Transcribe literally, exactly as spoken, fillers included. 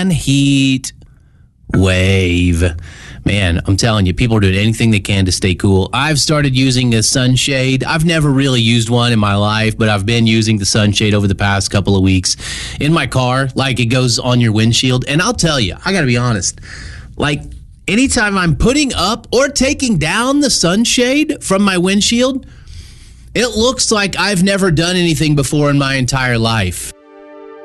fan heat wave. Man, I'm telling you, people are doing anything they can to stay cool. I've started using a sunshade. I've never really used one in my life, but I've been using the sunshade over the past couple of weeks in my car. Like, it goes on your windshield. And I'll tell you, I got to be honest, like, anytime I'm putting up or taking down the sunshade from my windshield, it looks like I've never done anything before in my entire life.